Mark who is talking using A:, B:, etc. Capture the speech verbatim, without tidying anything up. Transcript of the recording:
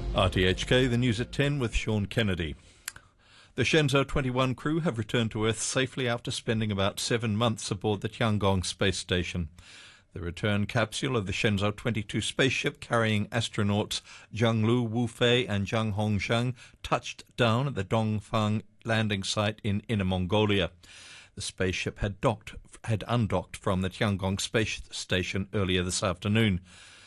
A: R T H K, the news at ten with Sean Kennedy. The Shenzhou twenty-one crew have returned to Earth safely after spending about seven months aboard the Tiangong space station. The return capsule of the Shenzhou twenty-two spaceship carrying astronauts Zhanglu Wufei and Zhang Hongsheng touched down at the Dongfang landing site in Inner Mongolia. The spaceship had docked, had undocked from the Tiangong space station earlier this afternoon.